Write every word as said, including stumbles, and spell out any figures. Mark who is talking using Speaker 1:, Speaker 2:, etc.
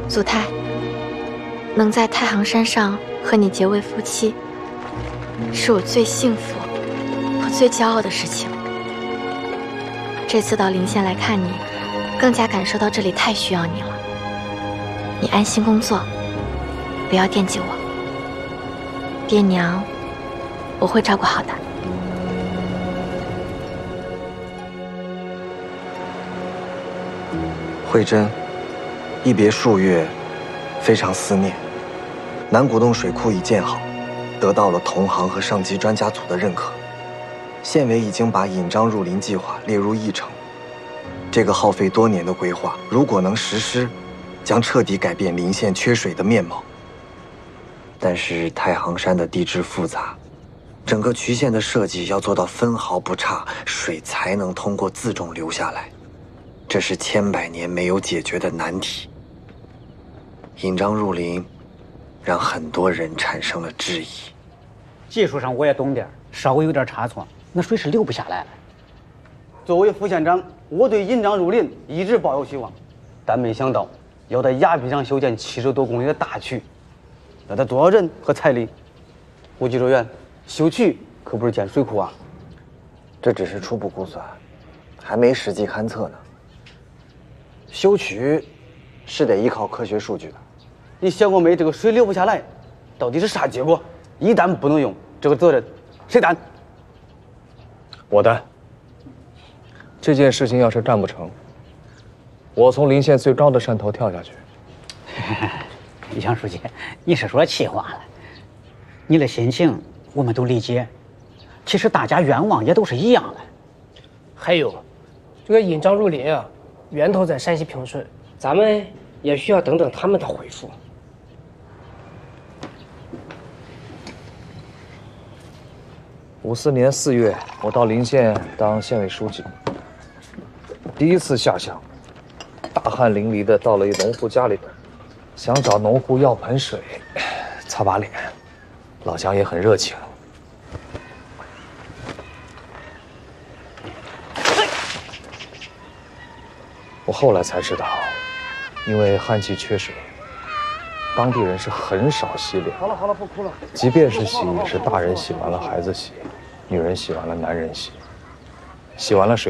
Speaker 1: 祖太，能在太行山上和你结为夫妻，是我最幸福、我最骄傲的事情。这次到临县来看你，更加感受到这里太需要你了。你安心工作，不要惦记我。爹娘，我会照顾好的。
Speaker 2: 慧珍，一别数月，非常思念。南古洞水库已建好，得到了同行和上级专家组的认可。县委已经把引漳入林计划列入议程。这个耗费多年的规划，如果能实施，将彻底改变临县缺水的面貌。但是太行山的地质复杂，整个渠线的设计要做到分毫不差，水才能通过自重流下来。这是千百年没有解决的难题。引漳入林，让很多人产生了质疑。
Speaker 3: 技术上我也懂点，稍微有点差错，那水是流不下来了。
Speaker 4: 作为副县长，我对引漳入林一直抱有希望，但没想到要在崖壁上修建七十多公里的大渠，要得多少人和财力？吴技术员，修渠可不是建水库啊。
Speaker 2: 这只是初步估算，还没实际勘测呢。修渠是得依靠科学数据的。
Speaker 4: 你想过没？这个水流不下来，到底是啥结果？一旦不能用，这个责任谁担？
Speaker 5: 我担。这件事情要是干不成，我从临县最高的山头跳下去。
Speaker 3: 杨书记，你是说气话了？你的心情我们都理解，其实大家愿望也都是一样的。
Speaker 6: 还有，这个引漳入林啊，源头在山西平顺，咱们也需要等等他们的回复。
Speaker 5: 五四年四月，我到临县当县委书记，第一次下乡，大汗淋漓的到了一农户家里边，想找农户要盆水，擦把脸。老乡也很热情。我后来才知道，因为旱季缺水，当地人是很少洗脸。
Speaker 4: 好了好了，不哭了。
Speaker 5: 即便是洗，也是大人洗完了孩子洗，女人洗完了男人洗，洗完了水。